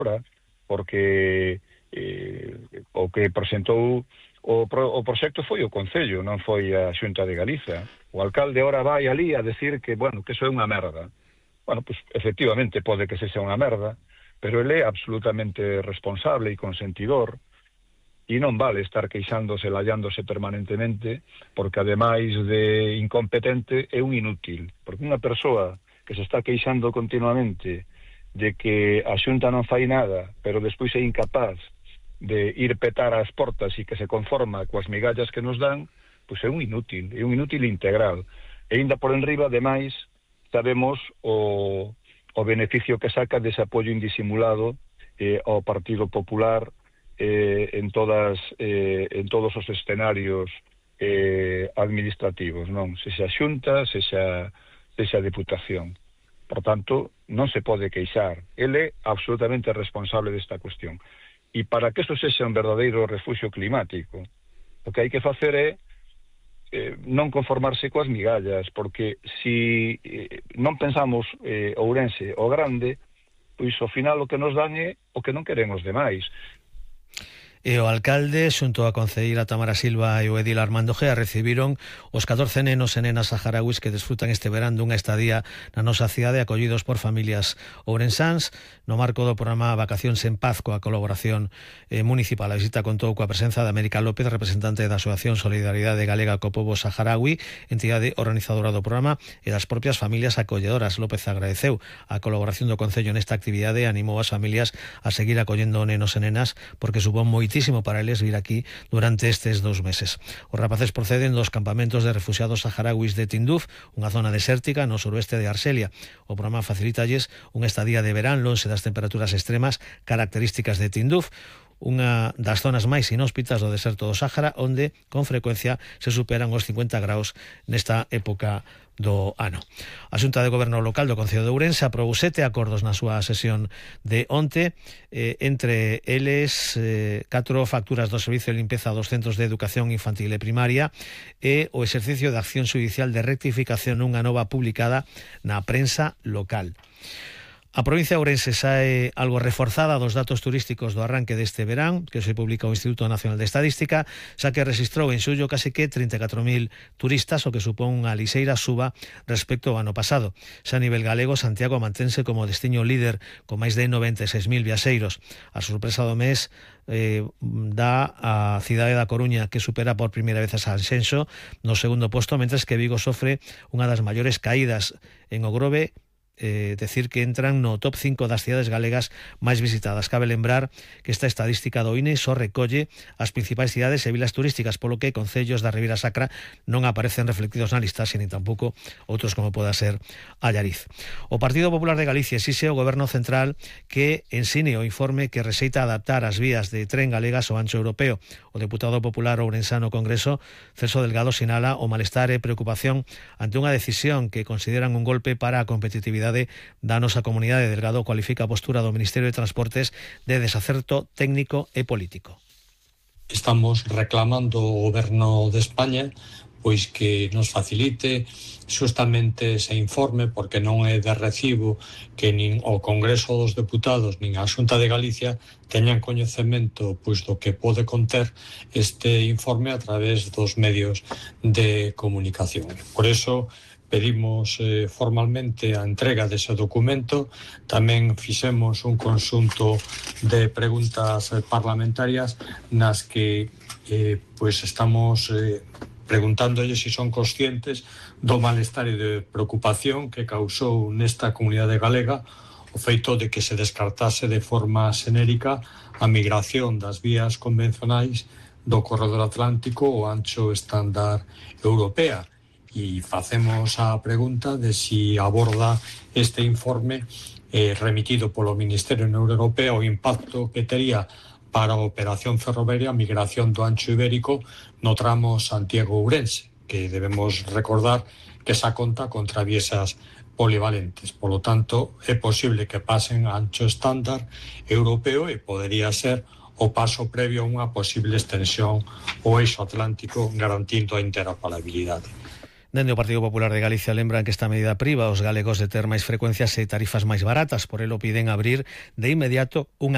agora, porque o que presentou o proxecto foi o Concello, non foi a Xunta de Galiza. O alcalde ahora vai ali a decir que, bueno, que iso é unha merda. Bueno, pues efectivamente pode que sexa unha merda, pero ele é absolutamente responsable e consentidor, e non vale estar queixándose, lallándose permanentemente, porque ademais de incompetente é un inútil, porque unha persoa que se está queixando continuamente de que a Xunta non fai nada, pero despois é incapaz de ir petar as portas e que se conforma coas migallas que nos dan, pois é un inútil integral. E ainda por enriba, ademais, sabemos o beneficio que saca dese apoio indisimulado ao Partido Popular en todos os escenarios administrativos, non? Sexa Xunta, sexa Deputación. Por tanto, non se pode queixar. Ele é absolutamente responsable desta cuestión. E para que iso sexa un verdadeiro refuxio climático, o que hai que facer é non conformarse coas migallas, porque se non pensamos Ourense o grande, pois ao final o que nos dan é o que non queremos demais. E o alcalde, xunto a concelleira Tamara Silva e o edil Armando Gea, recibiron os 14 nenos e nenas saharauis que desfrutan este verán dunha estadía na nosa cidade, acollidos por familias ourensáns, no marco do programa Vacacións en Paz, coa colaboración municipal. A visita contou coa presenza de América López, representante da Asociación Solidaridade Galega co Pobo Saharaui, entidade organizadora do programa, e das propias familias acolledoras. López agradeceu a colaboración do Concello nesta actividade e animou as familias a seguir acollendo nenos e nenas, porque supón moitísimo para eles vir aquí durante estes 2 meses. Os rapaces proceden dos campamentos de refuxiados saharauis de Tinduf, unha zona desértica no suroeste de Arxelia. O programa facilitalles unha estadía de verán lonxe das temperaturas extremas características de Tinduf, unha das zonas máis inhóspitas do deserto do Sáhara, onde con frecuencia se superan os 50 graus nesta época do ano. A Xunta de Goberno Local do Concello de Ourense aprobou 7 acordos na súa sesión de onte, entre eles 4 facturas do Servicio de Limpeza dos Centros de Educación Infantil e Primaria e o exercicio de acción judicial de rectificación nunha nova publicada na prensa local. A provincia de Ourense sae algo reforzada dos datos turísticos do arranque deste verán, que se publica o Instituto Nacional de Estadística, xa que registrou en xullo case que 34.000 turistas, o que supón unha lixeira suba respecto ao ano pasado. Xa a nivel galego, Santiago mantense como destiño líder con máis de 96.000 viaxeiros. A sorpresa do mes dá a cidade da Coruña, que supera por primeira vez a Sanxenxo no segundo posto, mentres que Vigo sofre unha das maiores caídas. En o Grove, decir que entran no top 5 das cidades galegas máis visitadas. Cabe lembrar que esta estadística do INE só recolle as principais cidades e vilas turísticas, polo que concellos da Ribeira Sacra non aparecen reflectidos na lista, sen tampouco outros como poda ser Allariz. O Partido Popular de Galicia exixe ao Goberno Central que ensine o informe que rexeita adaptar as vías de tren galegas ao ancho europeo. O deputado popular ourensano Congreso, Celso Delgado, sinala o malestar e preocupación ante unha decisión que consideran un golpe para a competitividade da nosa comunidade. Delgado cualifica a postura do Ministerio de Transportes de desacerto técnico e político. Estamos reclamando ao Goberno de España pois que nos facilite xustamente ese informe, porque non é de recibo que nin o Congreso dos Deputados nin a Xunta de Galicia teñan coñecemento pois do que pode conter este informe a través dos medios de comunicación. Por eso pedimos formalmente a entrega dese documento. Tamén fixemos un conxunto de preguntas parlamentarias nas que pois estamos preguntándolle se son conscientes do malestar e de preocupación que causou nesta comunidade galega o feito de que se descartase de forma xenérica a migración das vías convencionais do corredor atlántico ao ancho estándar europea. E facemos a pregunta de si aborda este informe remitido polo Ministerio da Unión Europea o impacto que tería para a operación ferroviaria a migración do ancho ibérico no tramo Santiago-Ourense, que debemos recordar que esa conta con traviesas polivalentes. Por lo tanto, é posible que pasen a ancho estándar europeo e podería ser o paso previo a unha posible extensión ao eixo atlántico, garantindo a interoperabilidade. Dende o Partido Popular de Galicia lembran que esta medida priva aos galegos de ter máis frecuencias e tarifas máis baratas. Por elo piden abrir de inmediato unha